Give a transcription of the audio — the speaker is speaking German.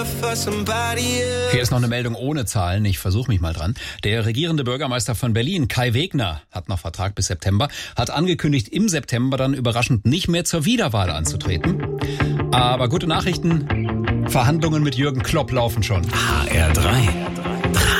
Hier ist noch eine Meldung ohne Zahlen. Ich versuche mich mal dran. Der regierende Bürgermeister von Berlin, Kai Wegner, hat noch Vertrag bis September, hat angekündigt, im September dann überraschend nicht mehr zur Wiederwahl anzutreten. Aber gute Nachrichten, Verhandlungen mit Jürgen Klopp laufen schon. HR3